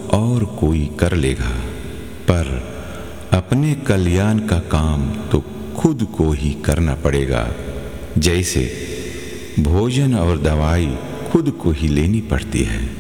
और कोई कर लेगा, पर अपने कल्याण का काम तो खुद को ही करना पड़ेगा। जैसे भोजन और दवाई खुद को ही लेनी पड़ती है।